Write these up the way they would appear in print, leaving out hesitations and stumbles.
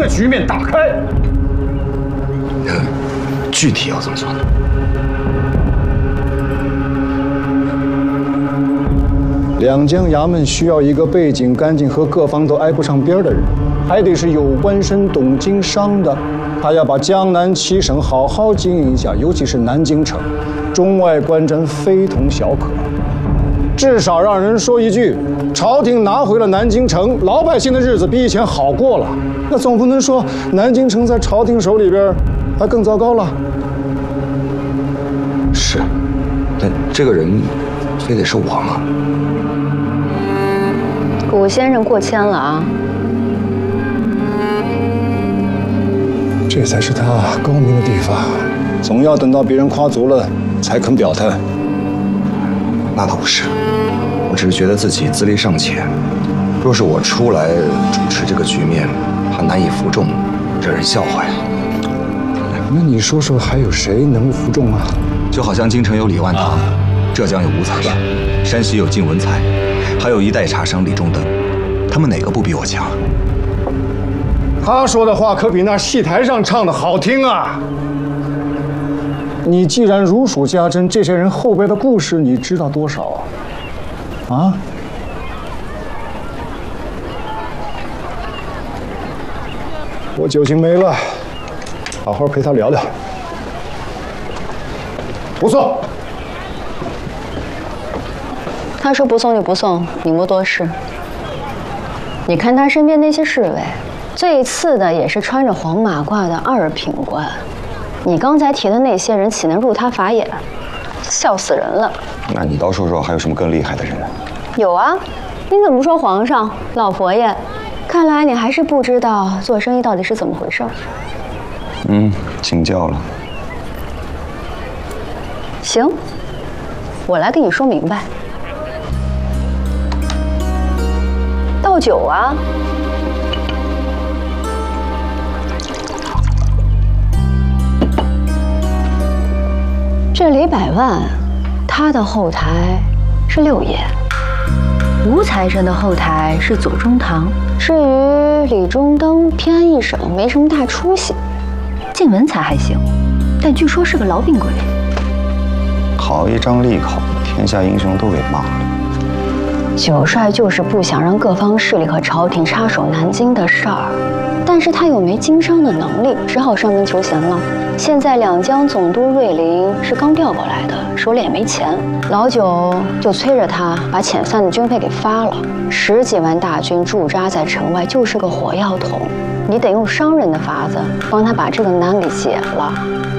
个局面打开。 具体要怎么做呢？ 两江衙门需要一个背景干净和各方都挨不上边的人，还得是有官身、懂经商的。他要把江南7省好好经营一下，尤其是南京城，中外观瞻非同小可。至少让人说一句：朝廷拿回了南京城，老百姓的日子比以前好过了。那总不能说南京城在朝廷手里边还更糟糕了。 是，但这个人非得是我吗？ 古先生过谦了啊！ 这才是他高明的地方，总要等到别人夸足了才肯表态。 那倒不是，我只是觉得自己资历尚浅，若是我出来主持这个局面，怕难以服众，惹人笑话呀。 那你说说，还有谁能服众啊？ 就好像京城有李万堂，浙江有吴才，山西有靳文才，还有一代茶商李仲登，他们哪个不比我强？ 他说的话可比那戏台上唱的好听啊！你既然如数家珍，这些人后边的故事你知道多少啊？啊？我酒精没了，好好陪他聊聊。不送。 他说不送就不送，你不多事。你看他身边那些侍卫，最次的也是穿着黄马褂的2品官。你刚才提的那些人，岂能入他法眼？笑死人了！ 那你倒说说，还有什么更厉害的人？ 有啊，你怎么不说皇上、老佛爷？看来你还是不知道做生意到底是怎么回事。 请教了。 行，我来跟你说明白。倒酒啊！这李百万，他的后台是6爷；吴财神的后台是左宗棠。至于李中登，偏安一省，没什么大出息。靳文才还行，但据说是个痨病鬼。 好一张利口，天下英雄都给骂了。 九帅就是不想让各方势力和朝廷插手南京的事儿，但是他又没经商的能力，只好上门求贤了。现在两江总督瑞麟是刚调过来的，手里也没钱，老九就催着他把遣散的军费给发了。10几万大军驻扎在城外，就是个火药桶，你得用商人的法子帮他把这个难给解了。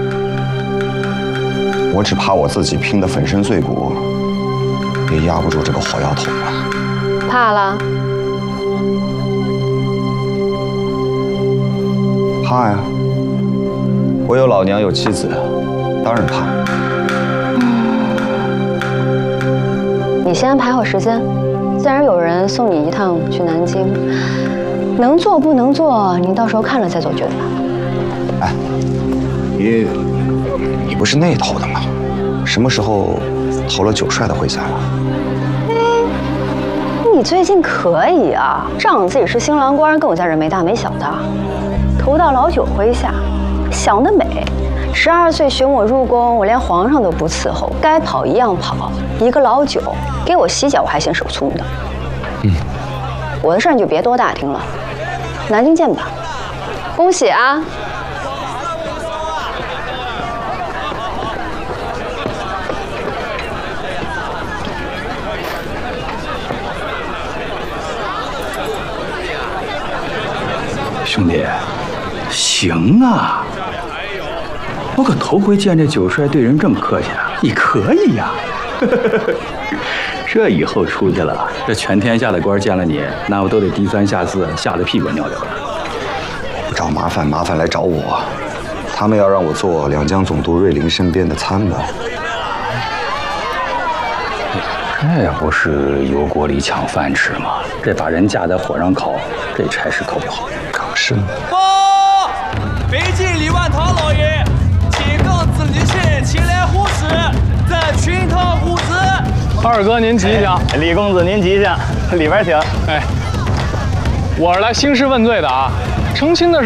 我只怕我自己拼得粉身碎骨，也压不住这个火药桶啊！ 怕了？ 怕呀！我有老娘，有妻子，当然怕。 你先安排好时间，自然有人送你一趟去南京。能做不能做，您到时候看了再做决定。 哎，你不是那头的吗？什么时候投了九帅的麾下了？ 你最近可以啊，仗自己是新郎官，跟我家人没大没小的，投到老九麾下，想得美！12岁选我入宫，我连皇上都不伺候，该跑一样跑。一个老九给我洗脚，我还嫌手粗呢。我的事儿你就别多打听了，南京见吧。恭喜啊！ 兄弟，行啊！我可头回见这九帅对人这么客气啊！你可以呀！这以后出去了，这全天下的官见了你，那我都得低三下四，吓得屁滚尿流了。 不找麻烦，麻烦来找我。他们要让我做两江总督瑞麟身边的参谋。 这不是油锅里抢饭吃吗？这把人架在火上烤，这差事可不好。 可是呢。 北京李万堂老爷，请告知李信前来护持，在群堂护持。 二哥您吉祥，李公子您吉祥，里边请。哎，我是来兴师问罪的啊，成亲的事